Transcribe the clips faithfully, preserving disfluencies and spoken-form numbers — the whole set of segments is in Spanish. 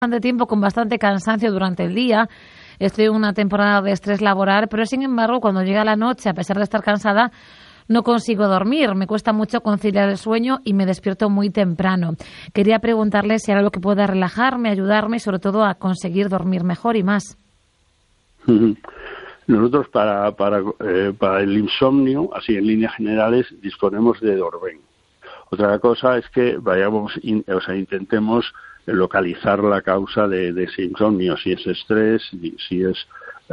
bastante tiempo con bastante cansancio durante el día. Estoy en una temporada de estrés laboral, pero sin embargo, cuando llega la noche, a pesar de estar cansada, no consigo dormir. Me cuesta mucho conciliar el sueño y me despierto muy temprano. Quería preguntarle si hay algo que pueda relajarme, ayudarme y sobre todo a conseguir dormir mejor y más. Nosotros para para eh, para el insomnio, así en líneas generales, disponemos de Dorben. Otra cosa es que vayamos, in, o sea, intentemos localizar la causa de, de ese insomnio, si es estrés, si es,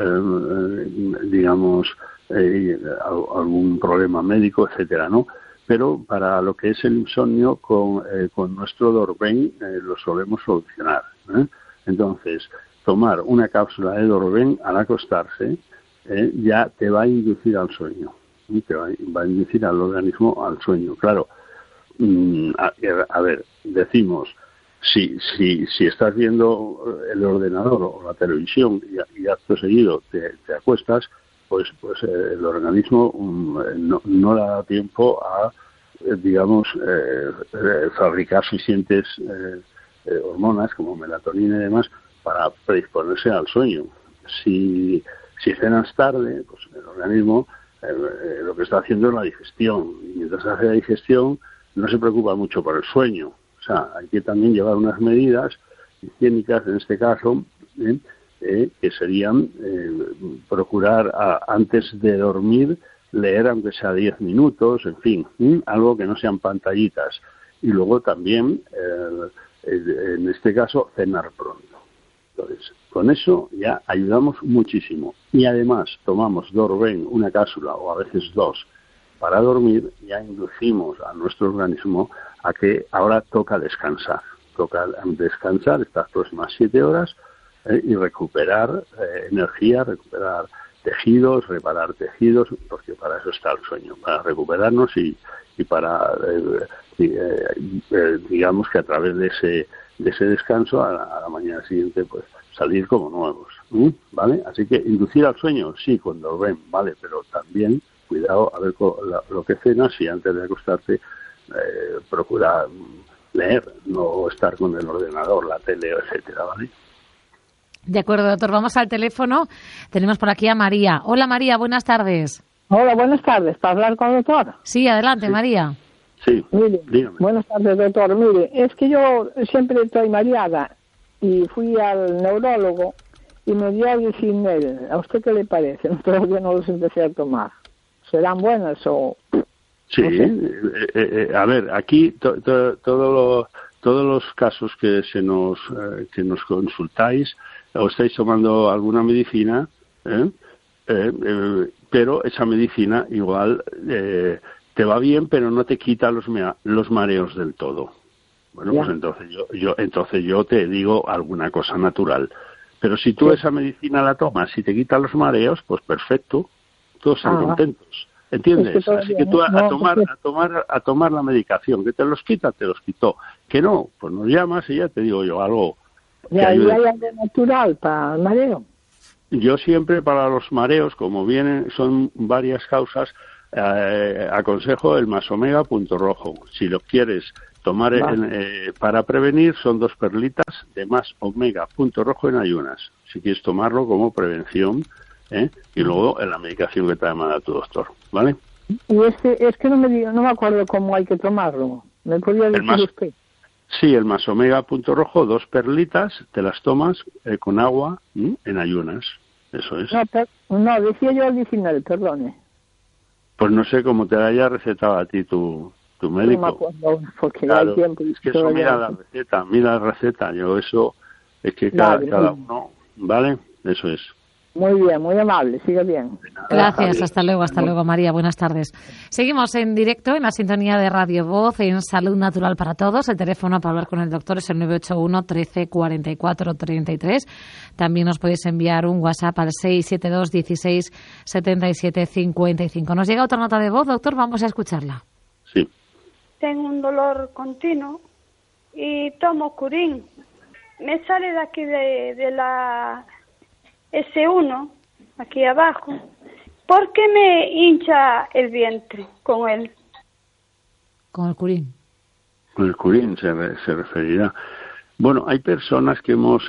eh, digamos, eh, algún problema médico, etcétera, ¿no? Pero para lo que es el insomnio, con, eh, con nuestro Dorben eh, lo solemos solucionar, ¿eh? Entonces, tomar una cápsula de Dorben al acostarse eh, ya te va a inducir al sueño, ¿eh? Te va, va a inducir al organismo al sueño. Claro, mm, a, a ver, decimos, si si si estás viendo el ordenador o la televisión y, y acto seguido te, te acuestas, pues pues eh, el organismo um, no, no le da tiempo a, eh, digamos, eh, eh, fabricar suficientes eh, eh, hormonas como melatonina y demás para predisponerse al sueño. Si si cenas tarde, pues el organismo eh, eh, lo que está haciendo es la digestión, y mientras hace la digestión no se preocupa mucho por el sueño. O sea, hay que también llevar unas medidas higiénicas, en este caso, ¿eh? Eh, que serían eh, procurar a, antes de dormir leer aunque sea diez minutos, en fin, ¿eh? Algo que no sean pantallitas. Y luego también, eh, eh, en este caso, cenar pronto. Entonces, con eso ya ayudamos muchísimo. Y además tomamos Dorben, una cápsula o a veces dos, para dormir, ya inducimos a nuestro organismo a que ahora toca descansar. Toca descansar estas próximas siete horas eh, y recuperar eh, energía, recuperar tejidos, reparar tejidos, porque para eso está el sueño, para recuperarnos y, y para, eh, eh, eh, digamos que a través de ese de ese descanso a la, a la mañana siguiente pues salir como nuevos, ¿eh? ¿Vale? Así que inducir al sueño, sí, cuando lo ven, vale, pero también cuidado a ver lo que cenas y antes de acostarte eh, procura leer, no estar con el ordenador, la tele, etcétera, ¿vale? De acuerdo, doctor. Vamos al teléfono. Tenemos por aquí a María. Hola, María, buenas tardes. Hola, buenas tardes. ¿Para hablar con el doctor? Sí, adelante, sí. María. Sí, mire, dígame. Buenas tardes, doctor. Mire, es que yo siempre estoy mareada y fui al neurólogo y me dio Allicinel. ¿A usted qué le parece? Todavía no los empecé a tomar. ¿Serán buenas o...? Sí, no sé. eh, eh, a ver, aquí to, to, todo lo, todos los casos que se nos eh, que nos consultáis, o estáis tomando alguna medicina, ¿eh? Eh, eh, pero esa medicina igual eh, te va bien, pero no te quita los mea, los mareos del todo. Bueno, ya. Pues entonces yo, yo entonces yo te digo alguna cosa natural. Pero si tú sí. esa medicina la tomas y te quita los mareos, pues perfecto, todos están ah, contentos. ¿Entiendes? Es que Así que tú a, a tomar a tomar a tomar la medicación, que te los quita, te los quitó. Que no, pues nos llamas y ya te digo yo algo. Ya, ¿y hay algo natural para el mareo? Yo siempre para los mareos, como vienen, son varias causas, eh, aconsejo el más omega punto rojo. Si lo quieres tomar en, eh, para prevenir, son dos perlitas de más omega punto rojo en ayunas. Si quieres tomarlo como prevención, ¿eh? Y luego en la medicación que te manda tu doctor, ¿vale? Y es que, es que no me digo, no me acuerdo cómo hay que tomarlo. ¿Me podría decir más, usted? Sí, el más omega punto rojo, dos perlitas, te las tomas eh, con agua ¿m? en ayunas, eso es. No, per, no decía yo Allicinel, perdone. Pues no sé cómo te haya recetado a ti tu, tu médico. No me acuerdo, porque claro, ya hay tiempo. Es que eso mira la receta, mira la receta, yo eso, es que cada, vale, cada uno, ¿vale? Eso es. Muy bien, muy amable, sigue bien. Gracias, hasta luego, hasta luego, María, buenas tardes. Seguimos en directo en la sintonía de Radio Voz en Salud Natural para Todos. El teléfono para hablar con el doctor es el nueve ocho uno, trece, cuarenta y cuatro, treinta y tres. También nos podéis enviar un WhatsApp al seis siete dos, dieciséis, setenta y siete, cincuenta y cinco. Nos llega otra nota de voz, doctor, vamos a escucharla. Sí. Tengo un dolor continuo y tomo Curín. Me sale de aquí de, de la... ese uno, aquí abajo. ¿Por qué me hincha el vientre con él? Con el Curín. Con el Curín se, se referirá. Bueno, hay personas que hemos